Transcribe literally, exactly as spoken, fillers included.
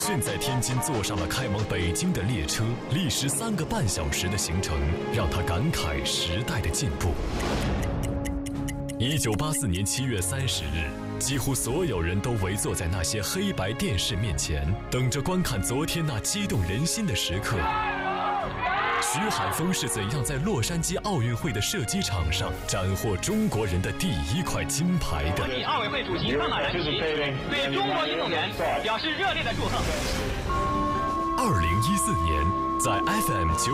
迅在天津坐上了开往北京的列车，历时三个半小时的行程，让他感慨时代的进步。一九八四年七月三十日，几乎所有人都围坐在那些黑白电视面前，等着观看昨天那激动人心的时刻。徐海峰是怎样在洛杉矶奥运会的射击场上斩获中国人的第一块金牌的？ 奥委会主席上马燃旗对中国运动员表示热烈的祝贺。 二零一四年，在 F M 九。